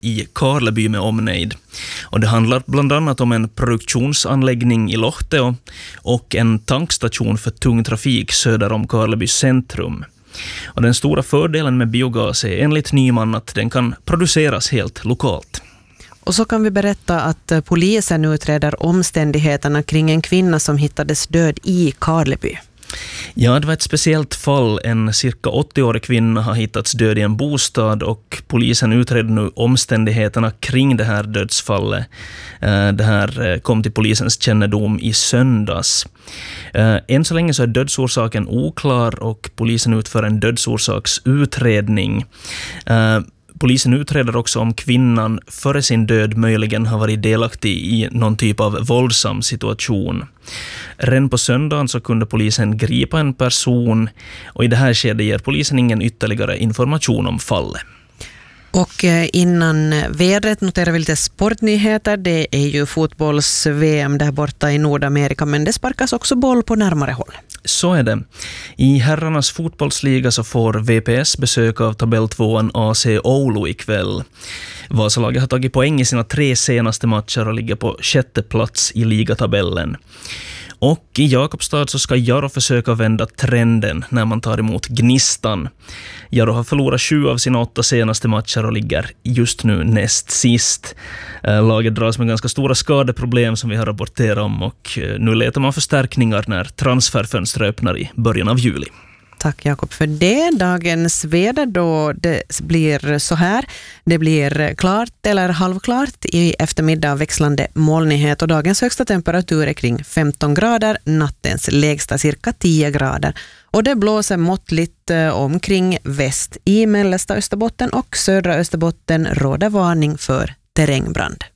i Karleby med omnejd. Och det handlar bland annat om en produktionsanläggning i Lohteo och en tankstation för tung trafik söder om Karleby centrum. Och den stora fördelen med biogas är enligt Nyman att den kan produceras helt lokalt. Och så kan vi berätta att polisen utreder omständigheterna kring en kvinna som hittades död i Karleby. Ja, det var ett speciellt fall. En cirka 80-årig kvinna har hittats död i en bostad och polisen utreder nu omständigheterna kring det här dödsfallet. Det här kom till polisens kännedom i söndags. Än så länge så är dödsorsaken oklar och polisen utför en dödsorsaksutredning. Polisen utreder också om kvinnan före sin död möjligen har varit delaktig i någon typ av våldsam situation. Redan på söndagen så kunde polisen gripa en person och i det här skedet ger polisen ingen ytterligare information om fallet. Och innan vädret noterar vi lite sportnyheter. Det är ju fotbolls-VM där borta i Nordamerika, men det sparkas också boll på närmare håll. Så är det. I herrarnas fotbollsliga så får VPS besök av tabelltvåan AC Oulu ikväll. Vasalaget har tagit poäng i sina 3 senaste matcher och ligger på 6:e plats i ligatabellen. Och i Jakobstad så ska Jaro försöka vända trenden när man tar emot Gnistan. Jaro har förlorat 7 av sina 8 senaste matcher och ligger just nu näst sist. Laget dras med ganska stora skadeproblem som vi har rapporterat om och nu letar man förstärkningar när transferfönstret öppnar i början av juli. Tack Jakob för det. Dagens väder då det blir så här. Det blir klart eller halvklart i eftermiddag växlande molnighet och dagens högsta temperatur är kring 15 grader, nattens lägsta cirka 10 grader. Och det blåser måttligt omkring väst i mellersta Österbotten och södra Österbotten råder varning för terrängbrand.